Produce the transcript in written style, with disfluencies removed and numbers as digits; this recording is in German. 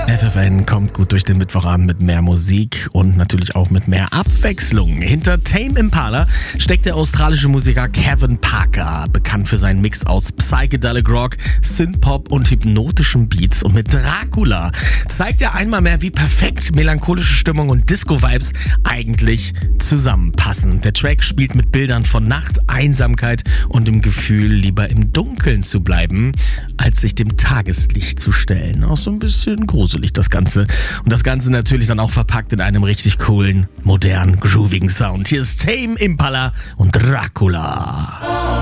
FFN kommt gut durch den Mittwochabend mit mehr Musik und natürlich auch mit mehr Abwechslung. Hinter Tame Impala steckt der australische Musiker Kevin Parker, bekannt für seinen Mix aus Psychedelic Rock, Synthpop und hypnotischen Beats. Und mit Dracula zeigt er einmal mehr, wie perfekt melancholische Stimmung und Disco-Vibes eigentlich zusammenpassen. Der Track spielt mit Bildern von Nacht, Einsamkeit und dem Gefühl, lieber im Dunkeln zu bleiben, als sich dem Tageslicht zu stellen. Auch so ein bisschen gruselig das Ganze. Und das Ganze natürlich dann auch verpackt in einem richtig coolen, modernen, groovigen Sound. Hier ist Tame Impala und Dracula.